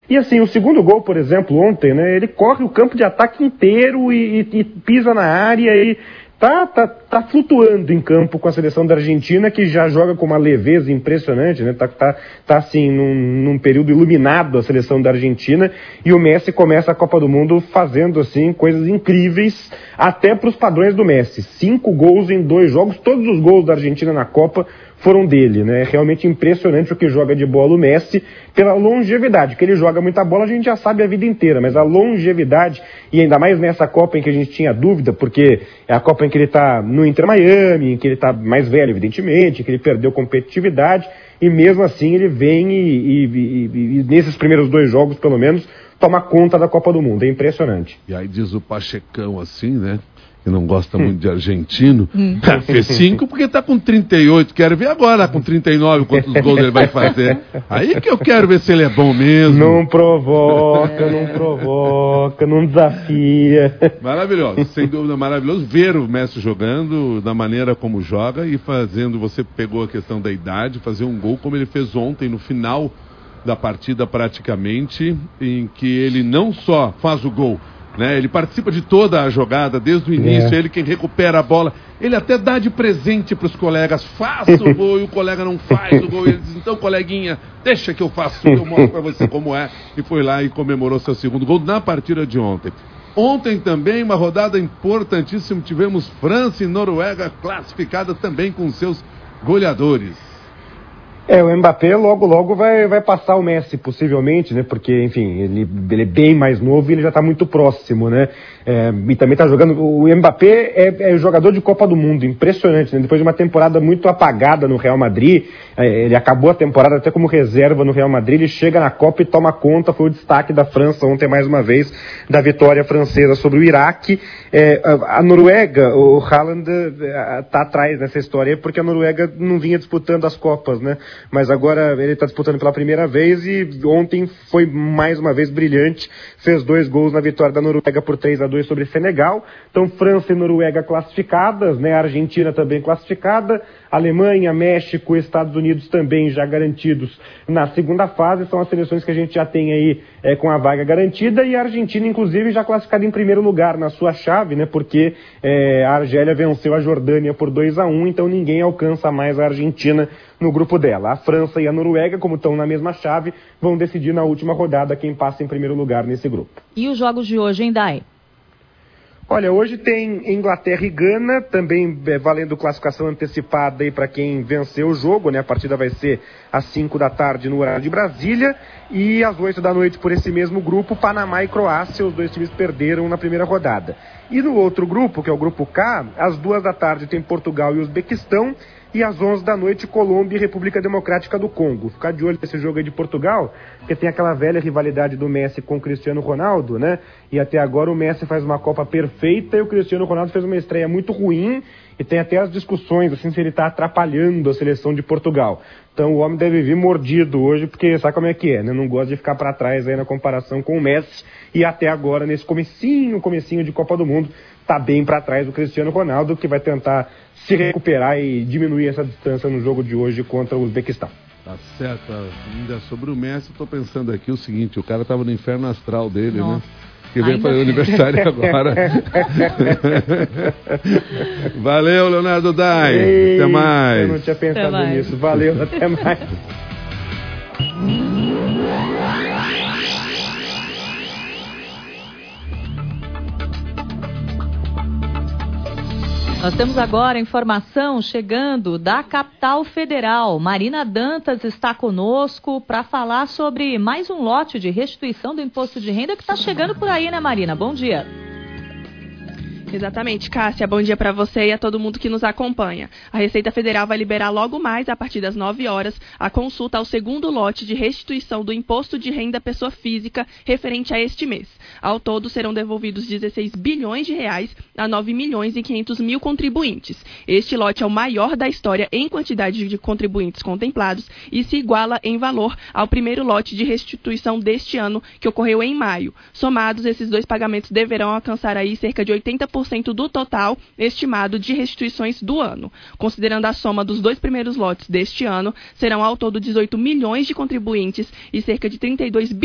E assim, o segundo gol, por exemplo, ontem, né, ele corre o campo de ataque inteiro e pisa na área e tá flutuando em campo com a seleção da Argentina, que já joga com uma leveza impressionante, né? Tá assim, num período iluminado a seleção da Argentina, e o Messi começa a Copa do Mundo fazendo, assim, coisas incríveis, até para os padrões do Messi. 5 gols em 2 jogos, todos os gols da Argentina na Copa foram dele, né? É realmente impressionante o que joga de bola o Messi, pela longevidade, que ele joga muita bola, a gente já sabe a vida inteira, mas a longevidade, e ainda mais nessa Copa em que a gente tinha dúvida, porque é a Copa em que ele tá no Inter Miami, em que ele tá mais velho, evidentemente, que ele perdeu competitividade, e mesmo assim ele vem e nesses primeiros 2 jogos, pelo menos, toma conta da Copa do Mundo, é impressionante. E aí diz o Pachecão assim, né? Que não gosta muito de argentino, fez 5 porque tá com 38, quero ver agora com 39 quantos gols ele vai fazer. Aí que eu quero ver se ele é bom mesmo. Não provoca, não desafia. Maravilhoso, sem dúvida maravilhoso ver o Messi jogando da maneira como joga e fazendo, você pegou a questão da idade, fazer um gol como ele fez ontem no final da partida praticamente, em que ele não só faz o gol, né? Ele participa de toda a jogada, desde o início, ele quem recupera a bola, ele até dá de presente para os colegas, faça o gol, e o colega não faz o gol, e ele diz, então coleguinha, deixa que eu faço, eu mostro para você como é, e foi lá e comemorou seu segundo gol na partida de ontem. Ontem também uma rodada importantíssima, tivemos França e Noruega classificadas também com seus goleadores. O Mbappé logo vai passar o Messi, possivelmente, né? Porque, enfim, ele é bem mais novo e ele já está muito próximo, né? E também está jogando... O Mbappé é jogador de Copa do Mundo, impressionante, né? Depois de uma temporada muito apagada no Real Madrid, ele acabou a temporada até como reserva no Real Madrid, ele chega na Copa e toma conta, foi o destaque da França ontem, mais uma vez, da vitória francesa sobre o Iraque. A Noruega, o Haaland está atrás nessa história, porque a Noruega não vinha disputando as Copas, né? Mas agora ele está disputando pela primeira vez e ontem foi mais uma vez brilhante, fez 2 gols na vitória da Noruega por 3-2 sobre Senegal. Então França e Noruega classificadas, né? A Argentina também classificada, Alemanha, México e Estados Unidos também já garantidos na segunda fase, são as seleções que a gente já tem aí com a vaga garantida, e a Argentina inclusive já classificada em primeiro lugar na sua chave, né? Porque a Argélia venceu a Jordânia por 2-1, então ninguém alcança mais a Argentina no grupo dela. A França e a Noruega, como estão na mesma chave, vão decidir na última rodada quem passa em primeiro lugar nesse grupo. E os jogos de hoje, hein, Dai? Olha, hoje tem Inglaterra e Gana, também valendo classificação antecipada aí para quem venceu o jogo, né? A partida vai ser às 5 da tarde no horário de Brasília, e às 8 da noite por esse mesmo grupo, Panamá e Croácia, os 2 times perderam na primeira rodada. E no outro grupo, que é o grupo K, às 2 da tarde tem Portugal e Uzbequistão, e às 11 da noite, Colômbia e República Democrática do Congo. Ficar de olho nesse jogo aí de Portugal, porque tem aquela velha rivalidade do Messi com o Cristiano Ronaldo, né? E até agora o Messi faz uma Copa perfeita e o Cristiano Ronaldo fez uma estreia muito ruim, e tem até as discussões, assim, se ele está atrapalhando a seleção de Portugal. Então o homem deve vir mordido hoje, porque sabe como é que é, né? Não gosta de ficar para trás aí na comparação com o Messi, e até agora, nesse comecinho de Copa do Mundo, tá bem para trás do Cristiano Ronaldo, que vai tentar se recuperar e diminuir essa distância no jogo de hoje contra o Uzbequistão. Tá certo. Ainda sobre o Messi, estou pensando aqui o seguinte, o cara estava no inferno astral dele, nossa, né? Que veio fazer aniversário agora. Valeu, Leonardo Dai. Até mais. Eu não tinha pensado nisso. Valeu, até mais. Nós temos agora informação chegando da capital federal. Marina Dantas está conosco para falar sobre mais um lote de restituição do imposto de renda que está chegando por aí, né, Marina? Bom dia. Exatamente, Cássia. Bom dia para você e a todo mundo que nos acompanha. A Receita Federal vai liberar logo mais, a partir das 9 horas, a consulta ao segundo lote de restituição do Imposto de Renda Pessoa Física referente a este mês. Ao todo, serão devolvidos 16 bilhões de reais a 9 milhões e 500 mil contribuintes. Este lote é o maior da história em quantidade de contribuintes contemplados e se iguala em valor ao primeiro lote de restituição deste ano, que ocorreu em maio. Somados, esses 2 pagamentos deverão alcançar aí cerca de 80% do total estimado de restituições do ano. Considerando a soma dos 2 primeiros lotes deste ano, serão ao todo 18 milhões de contribuintes e cerca de 32